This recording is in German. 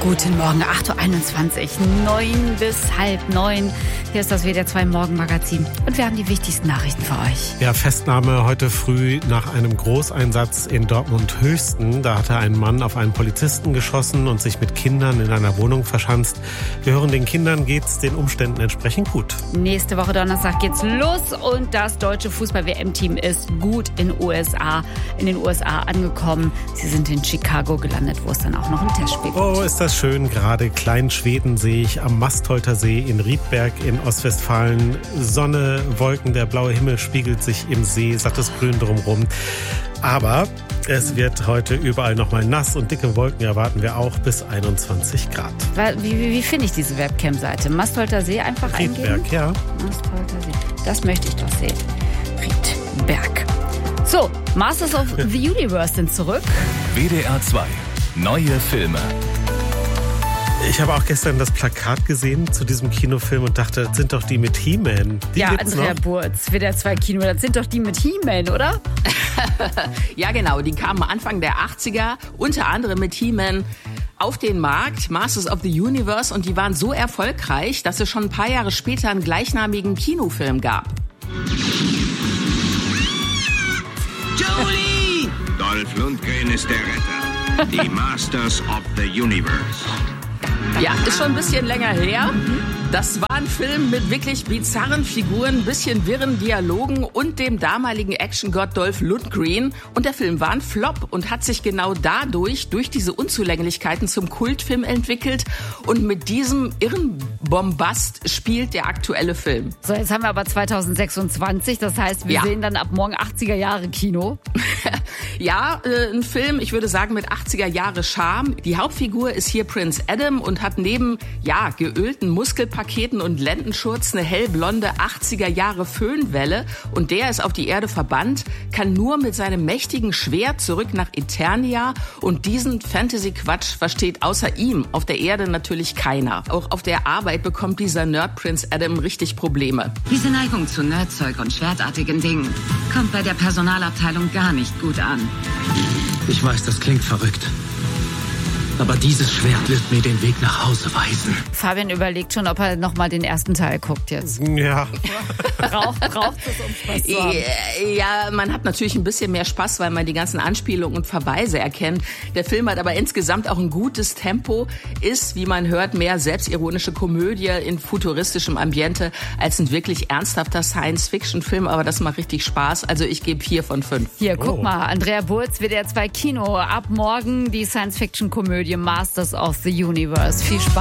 Guten Morgen, 8.21 Uhr, 9 bis halb 9. Hier ist das WDR 2 Morgenmagazin und wir haben die wichtigsten Nachrichten für euch. Ja, Festnahme heute früh nach einem Großeinsatz in Dortmund-Höchsten. Da hatte ein Mann auf einen Polizisten geschossen und sich mit Kindern in einer Wohnung verschanzt. Wir hören, den Kindern geht's den Umständen entsprechend gut. Nächste Woche Donnerstag geht's los und das deutsche Fußball-WM-Team ist gut in den USA angekommen. Sie sind in Chicago gelandet, wo es dann auch noch ein Testspiel gibt. Oh, ist das schön. Gerade Kleinschweden sehe ich am Mastholter See in Riedberg in Ostwestfalen. Sonne, Wolken, der blaue Himmel spiegelt sich im See, sattes Grün drumherum. Aber es wird heute überall nochmal nass und dicke Wolken erwarten wir auch bis 21 Grad. Wie finde ich diese Webcam-Seite? Mastholter See einfach eingeben? Riedberg, ja. Mastholter See. Das möchte ich doch sehen. Riedberg. So, Masters of the Universe sind zurück. WDR 2. Neue Filme. Ich habe auch gestern das Plakat gesehen zu diesem Kinofilm und dachte, das sind doch die mit He-Man. Ja, Andrea Burz, WDR 2 Kino, das sind doch die mit He-Man, oder? Ja, genau, die kamen Anfang der 80er, unter anderem mit He-Man auf den Markt, Masters of the Universe, und die waren so erfolgreich, dass es schon ein paar Jahre später einen gleichnamigen Kinofilm gab. Jolie! Dolph Lundgren ist der Retter. Die Masters of the Universe. Ja, ist schon ein bisschen länger her. Das war ein Film mit wirklich bizarren Figuren, ein bisschen wirren Dialogen und dem damaligen Actiongott Dolph Lundgren. Und der Film war ein Flop und hat sich genau durch diese Unzulänglichkeiten zum Kultfilm entwickelt. Und mit diesem irren Bombast spielt der aktuelle Film. So, jetzt haben wir aber 2026, das heißt, wir sehen dann ab morgen 80er Jahre Kino. Ja, ein Film, ich würde sagen, mit 80er Jahre Charme. Die Hauptfigur ist hier Prince Adam und hat neben, geölten Muskelpaketen und Lendenschurz eine hellblonde 80er Jahre Föhnwelle. Und der ist auf die Erde verbannt, kann nur mit seinem mächtigen Schwert zurück nach Eternia. Und diesen Fantasy-Quatsch versteht außer ihm auf der Erde natürlich keiner. Auch auf der Arbeit bekommt dieser Nerd Prince Adam richtig Probleme. Diese Neigung zu Nerdzeug und schwertartigen Dingen kommt bei der Personalabteilung gar nicht gut an. Ich weiß, das klingt verrückt. Aber dieses Schwert wird mir den Weg nach Hause weisen. Fabian überlegt schon, ob er nochmal den ersten Teil guckt jetzt. Ja. Braucht es, um Spaß zu haben. Ja, man hat natürlich ein bisschen mehr Spaß, weil man die ganzen Anspielungen und Verweise erkennt. Der Film hat aber insgesamt auch ein gutes Tempo, ist, wie man hört, mehr selbstironische Komödie in futuristischem Ambiente als ein wirklich ernsthafter Science-Fiction-Film. Aber das macht richtig Spaß. Also ich gebe 4 von 5. Hier, guck mal, Andrea Burz, WDR 2 Kino. Ab morgen die Science-Fiction-Komödie Masters of the Universe. Viel Spaß.